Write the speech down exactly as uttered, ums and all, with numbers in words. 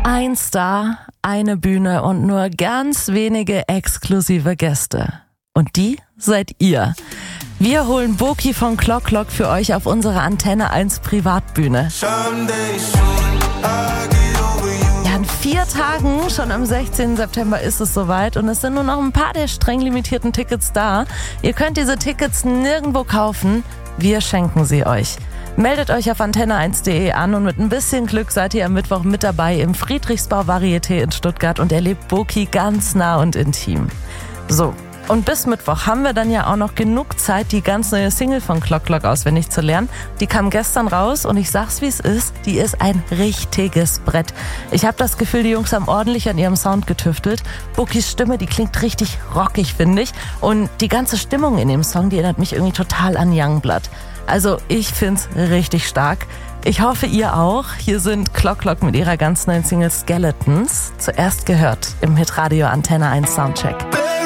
Ein Star, eine Bühne und nur ganz wenige exklusive Gäste. Und die seid ihr. Wir holen Boki von Clock Clock für euch auf unsere Antenne eins Privatbühne. Ja, in vier Tagen, schon am sechzehnten September ist es soweit und es sind nur noch ein paar der streng limitierten Tickets da. Ihr könnt diese Tickets nirgendwo kaufen, wir schenken sie euch. Meldet euch auf antenne eins punkt de an und mit ein bisschen Glück seid ihr am Mittwoch mit dabei im Friedrichsbau Varieté in Stuttgart und erlebt Boki ganz nah und intim. So, und bis Mittwoch haben wir dann ja auch noch genug Zeit, die ganz neue Single von Clock Clock auswendig zu lernen. Die kam gestern raus und ich sag's wie es ist, die ist ein richtiges Brett. Ich habe das Gefühl, die Jungs haben ordentlich an ihrem Sound getüftelt. Bokis Stimme, die klingt richtig rockig, finde ich. Und die ganze Stimmung in dem Song, die erinnert mich irgendwie total an Youngblood. Also ich find's richtig stark. Ich hoffe, ihr auch. Hier sind Clock Clock mit ihrer ganz neuen Single Skeletons. Zuerst gehört im Hitradio Antenne eins Soundcheck.